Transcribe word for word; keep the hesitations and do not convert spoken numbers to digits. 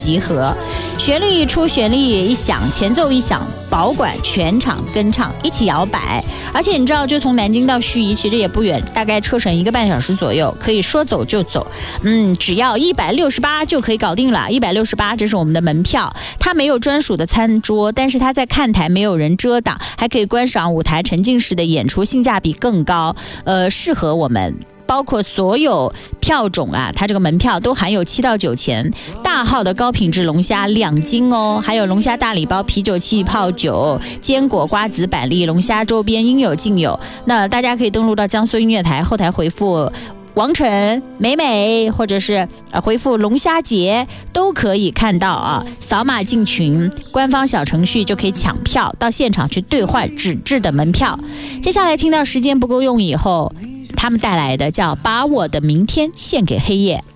集合，旋律一出，旋律一响，前奏一响，保管全场跟唱，一起摇摆。而且你知道，就从南京到盱眙其实也不远，大概车程一个半小时左右，可以说走就走。嗯，只要一百六十八就可以搞定了。一百六十八，这是我们的门票。它没有专属的餐桌，但是它在看台没有人遮挡，还可以观赏舞台沉浸式的演出，性价比更高。呃，适合我们。包括所有票种啊，它这个门票都含有七到九钱，大号的高品质龙虾两斤哦，还有龙虾大礼包、啤酒、气泡酒、坚果、瓜子、板栗，龙虾周边应有尽有。那大家可以登录到江苏音乐台后台回复王晨、美美，或者是呃回复龙虾节，都可以看到啊。扫码进群，官方小程序就可以抢票，到现场去兑换纸质的门票。接下来听到时间不够用以后，他们带来的叫《把我的明天献给黑夜》。